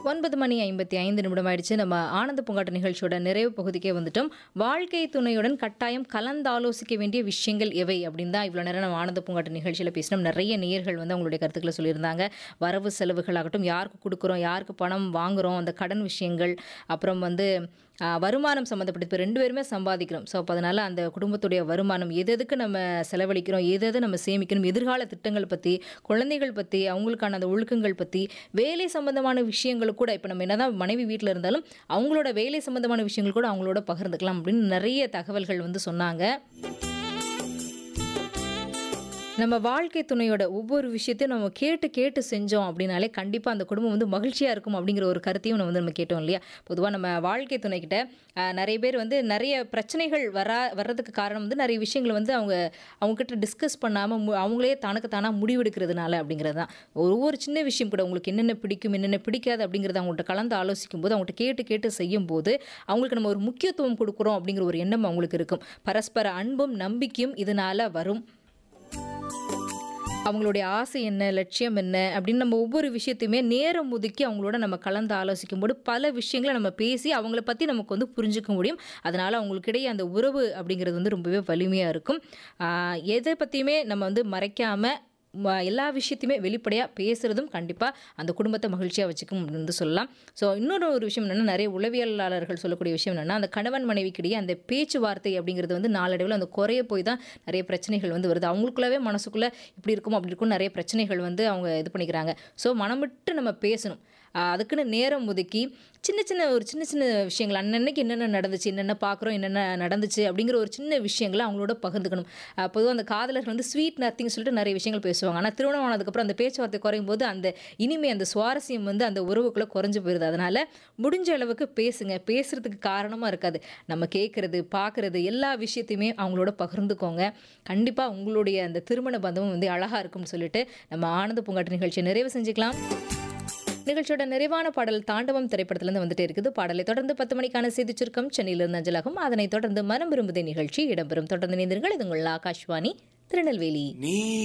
9:55 ஆயிடுச்சு. நம்ம ஆனந்த பூங்காட்டு நிகழ்ச்சியோட நிறைவு பகுதிக்கே வந்துட்டோம். வாழ்க்கை துணையுடன் கட்டாயம் கலந்தாலோசிக்க வேண்டிய விஷயங்கள் எவை அப்படின்னு தான் இவ்வளோ நேரம் நம்ம ஆனந்த பூங்காட்டு நிகழ்ச்சியில் பேசினோம். நிறைய நேயர்கள் வந்து அவங்களுடைய கருத்துக்களை சொல்லியிருந்தாங்க. வரவு செலவுகள் ஆகட்டும், யாருக்கு கொடுக்குறோம், யாருக்கு பணம் வாங்குறோம், அந்த கடன் விஷயங்கள், அப்புறம் வந்து வருமானம் சம்மந்தப்பட்டு இப்போ 2 பேருமே சம்பாதிக்கிறோம். ஸோ அப்போ அதனால் அந்த குடும்பத்துடைய வருமானம் எது எதுக்கு நம்ம செலவழிக்கிறோம், எது எது நம்ம சேமிக்கணும், எதிர்கால திட்டங்கள் பற்றி, குழந்தைகள் பற்றி, அவங்களுக்கான அந்த ஒழுக்கங்கள் பற்றி, வேலை சம்பந்தமான விஷயங்கள் கூட இப்போ நம்ம என்னதான் மனைவி வீட்டில் இருந்தாலும் அவங்களோட வேலை சம்பந்தமான விஷயங்கள் கூட அவங்களோட பகிர்ந்துக்கலாம் அப்படின்னு நிறைய தகவல்கள் வந்து சொன்னாங்க. நம்ம வாழ்க்கை துணையோட ஒவ்வொரு விஷயத்தையும் நம்ம கேட்டு கேட்டு செஞ்சோம் அப்படின்னாலே கண்டிப்பாக அந்த குடும்பம் வந்து மகிழ்ச்சியாக இருக்கும் அப்படிங்கிற ஒரு கருத்தையும் நம்ம கேட்டோம் இல்லையா? பொதுவாக நம்ம வாழ்க்கை துணைக்கிட்ட நிறைய பேர் வந்து நிறைய பிரச்சனைகள் வர்றதுக்கு காரணம் வந்து நிறைய விஷயங்களை வந்து அவங்கக்கிட்ட டிஸ்கஸ் பண்ணாமல் அவங்களே தனக்கு தானாக முடிவெடுக்கிறதுனால அப்படிங்கிறது தான். ஒவ்வொரு சின்ன விஷயம் கூட உங்களுக்கு என்னென்ன பிடிக்கும், என்னென்ன பிடிக்காது அப்படிங்கிறத அவங்கள்ட்ட கலந்து ஆலோசிக்கும் போது, அவங்கள்ட்ட கேட்டு கேட்டு செய்யும் போது அவங்களுக்கு நம்ம ஒரு முக்கியத்துவம் கொடுக்குறோம் அப்படிங்கிற ஒரு எண்ணம் அவங்களுக்கு இருக்கும். பரஸ்பர அன்பும் நம்பிக்கையும் இதனால் வரும். அவங்களுடைய ஆசை என்ன, லட்சியம் என்ன அப்படின்னு நம்ம ஒவ்வொரு விஷயத்தையுமே நேரம் ஒதுக்கி அவங்களோட நம்ம கலந்து ஆலோசிக்கும் போது பல விஷயங்களை நம்ம பேசி அவங்கள பற்றி நமக்கு வந்து புரிஞ்சுக்க முடியும். அதனால் அவங்களுக்கிடையே அந்த உறவு அப்படிங்கிறது வந்து ரொம்பவே வலிமையாக இருக்கும். எதை பற்றியுமே நம்ம வந்து மறைக்காமல் எல்லா விஷயத்தையுமே வெளிப்படையாக பேசுகிறதும் கண்டிப்பாக அந்த குடும்பத்தை மகிழ்ச்சியாக வச்சுக்கும் அப்படின்னு வந்து சொல்லலாம். ஸோ இன்னொரு ஒரு விஷயம் என்னென்னா, நிறைய உளவியலாளர்கள் சொல்லக்கூடிய விஷயம் என்னென்னா, அந்த கணவன் மனைவிக்கிடையே அந்த பேச்சுவார்த்தை அப்படிங்கிறது வந்து நாளடைவில் அந்த குறைய போய் தான் நிறைய பிரச்சனைகள் வந்து வருது. அவங்களுக்குள்ளவே மனசுக்குள்ளே இப்படி இருக்கும் அப்படி இருக்கும் நிறைய பிரச்சனைகள் வந்து அவங்க இது பண்ணிக்கிறாங்க. ஸோ மனம் விட்டு நம்ம பேசணும். அதுக்குன்னு நேரம் ஒதுக்கி சின்ன சின்ன விஷயங்கள் அன்னன்னைக்கு என்னென்ன நடந்துச்சு, என்னென்ன பார்க்குறோம், என்னென்ன நடந்துச்சு அப்படிங்கிற ஒரு சின்ன விஷயங்களை அவங்களோட பகிர்ந்துக்கணும். பொதுவாக அந்த காதலர்கள் வந்து ஸ்வீட் நத்திங் சொல்லிட்டு நிறைய விஷயங்கள் பேசுவாங்க. ஆனால் திருமணம் ஆனதுக்கப்புறம் அந்த பேச்சுவார்த்தை குறையும் போது அந்த இனிமை, அந்த சுவாரஸ்யம் வந்து அந்த உறவுக்குள்ளே குறைஞ்சு போயிடுது. அதனால் முடிஞ்ச அளவுக்கு பேசுங்க. பேசுகிறதுக்கு காரணமாக இருக்காது. நம்ம கேட்குறது, பார்க்குறது எல்லா விஷயத்தையுமே அவங்களோட பகிர்ந்துக்கோங்க. கண்டிப்பாக உங்களுடைய அந்த திருமண பந்தமும் வந்து அழகாக இருக்கும்னு சொல்லிட்டு நம்ம ஆனந்த பூங்காட்டு நிகழ்ச்சியை நிறைவு செஞ்சுக்கலாம். நிகழ்ச்சியோட நிறைவான பாடல் தாண்டவம் திரைப்படத்திலிருந்து வந்துட்டே இருக்குது. பாடலை தொடர்ந்து 10 மணிக்கான செய்தி சுருக்கம் சென்னையிலிருந்து அஞ்சலாகும். அதனைத் தொடர்ந்து மனம் விரும்புதே நிகழ்ச்சி இடம்பெறும். தொடர்ந்து இணைந்திருங்கள். இது உங்கள் ஆகாஷ்வாணி திருநெல்வேலி.